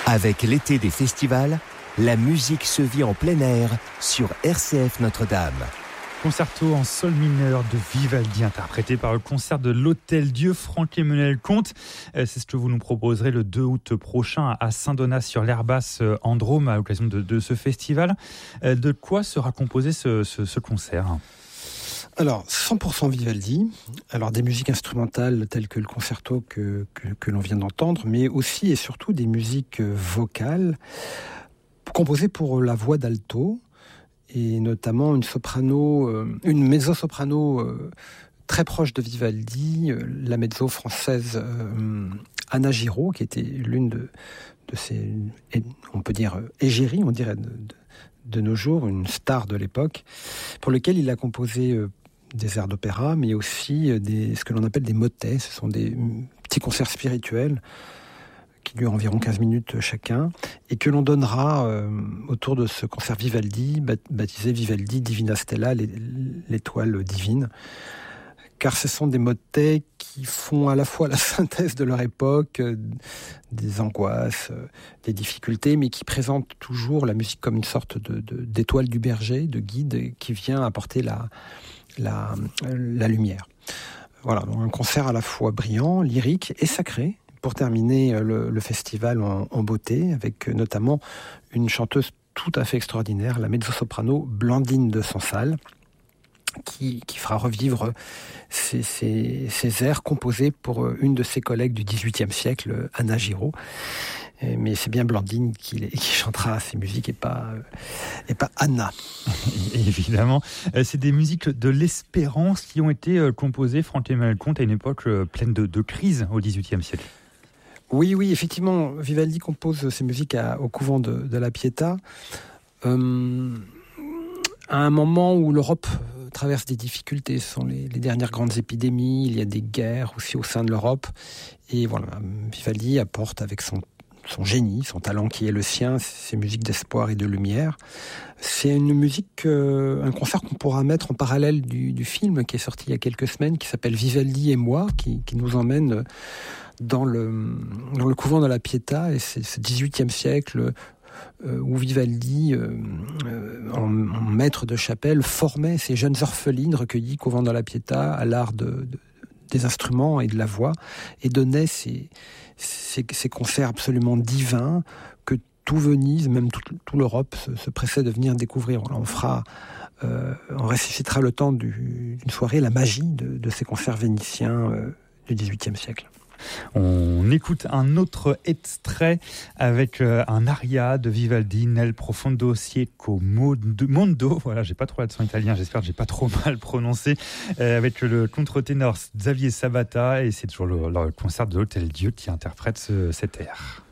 Avec l'été des festivals, la musique se vit en plein air sur RCF Notre-Dame. Concerto en sol mineur de Vivaldi, interprété par le concert de l'Hôtel Dieu Franck-Emmanuel Comte. C'est ce que vous nous proposerez le 2 août prochain à Saint-Donat-sur-l'Herbasse en Drôme à l'occasion de ce festival. De quoi sera composé ce concert ? Alors, 100% Vivaldi. Alors, des musiques instrumentales telles que le concerto que l'on vient d'entendre, mais aussi et surtout des musiques vocales composées pour la voix d'alto, et notamment une mezzo-soprano très proche de Vivaldi, la mezzo française Anna Giraud, qui était l'une de ses, on peut dire, égéries, on dirait, de nos jours, une star de l'époque, pour lequel il a composé des airs d'opéra, mais aussi ce que l'on appelle des motets. Ce sont des petits concerts spirituels qui durent environ 15 minutes chacun, et que l'on donnera autour de ce concert Vivaldi, baptisé Vivaldi Divina Stella, l'étoile divine, car ce sont des motets qui font à la fois la synthèse de leur époque, des angoisses, des difficultés, mais qui présentent toujours la musique comme une sorte d'étoile du berger, de guide, qui vient apporter la lumière. Voilà, donc un concert à la fois brillant, lyrique et sacré, pour terminer le festival en beauté, avec notamment une chanteuse tout à fait extraordinaire, la mezzo-soprano Blandine de Sansal, qui fera revivre ces airs composés pour une de ses collègues du XVIIIe siècle, Anna Giraud. Mais c'est bien Blandine qui chantera ces musiques et pas Anna. Évidemment, c'est des musiques de l'espérance qui ont été composées, Franck-Emmanuel Comte, à une époque pleine de crise au XVIIIe siècle. Oui, effectivement, Vivaldi compose ces musiques au couvent de la Pietà, à un moment où l'Europe traverse des difficultés. Ce sont les dernières grandes épidémies, il y a des guerres aussi au sein de l'Europe. Et voilà, Vivaldi apporte avec son génie, son talent qui est le sien, ces musiques d'espoir et de lumière. C'est une musique, un concert qu'on pourra mettre en parallèle du film qui est sorti il y a quelques semaines, qui s'appelle Vivaldi et moi, qui nous emmène dans le couvent de la Pietà, et c'est ce XVIIIe siècle où Vivaldi, en maître de chapelle, formait ces jeunes orphelines recueillies couvent de la Pietà à l'art des instruments et de la voix, et donnait ces concerts absolument divins que tout Venise, même toute l'Europe se pressait de venir découvrir. On ressuscitera le temps d'une soirée la magie de ces concerts vénitiens du XVIIIe siècle. On écoute un autre extrait avec un aria de Vivaldi, Nel profondo cieco mondo. Voilà, j'ai pas trop l'accent italien, j'espère que j'ai pas trop mal prononcé, avec le contre-ténor Xavier Sabata, et c'est toujours le concert de l'Hôtel Dieu qui interprète cet air.